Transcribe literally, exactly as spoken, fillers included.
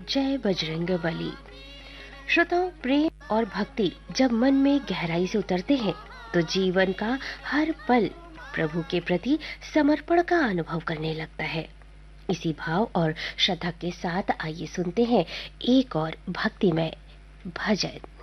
जय बजरंग बली। श्रोताओं, प्रेम और भक्ति जब मन में गहराई से उतरते हैं तो जीवन का हर पल प्रभु के प्रति समर्पण का अनुभव करने लगता है। इसी भाव और श्रद्धा के साथ आइए सुनते हैं एक और भक्तिमय भजन।